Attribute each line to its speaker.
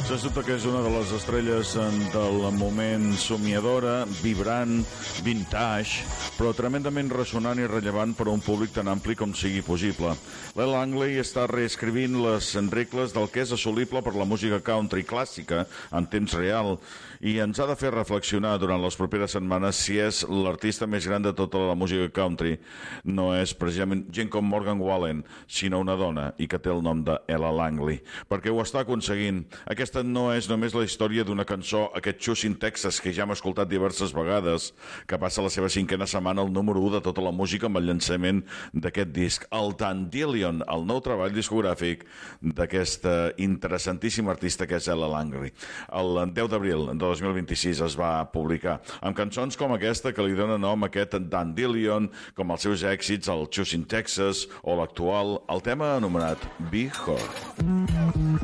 Speaker 1: Sens dubte que és una de les estrelles del moment somiadora, vibrant, vintage, però tremendament ressonant i rellevant per a un públic tan ampli com sigui possible. Lel Langley està reescrivint les regles del que és assolible per la música country clàssica en temps real i ens ha de fer reflexionar durant les properes setmanes si és l'artista més gran de tota la música country. No és precisament gent com Morgan Wallen, sinó una dona i que té el nom de Ella Langley, perquè ho està aconseguint. Aquesta no és només la història d'una cançó, aquest Choosing Texas, que ja hem escoltat diverses vegades, que passa la seva 5a setmana al número 1 de tota la música amb el llançament d'aquest disc. El Dandelion, el nou treball discogràfic d'aquesta interessantíssima artista que és Ella Langley. El 10 d'abril de 2026 es va publicar, amb cançons com aquesta que li dona nom a aquest Dandelion, com els seus èxits, el Choosing Texas o l'actual, el tema anomenat Be Her.